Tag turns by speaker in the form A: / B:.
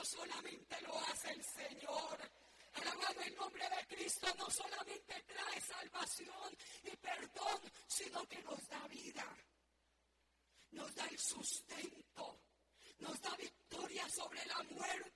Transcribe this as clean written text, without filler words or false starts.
A: solamente lo hace el Señor. Alabado el nombre de Cristo, no solamente trae salvación y perdón, sino que nos da vida, nos da el sustento, nos da victoria sobre la muerte.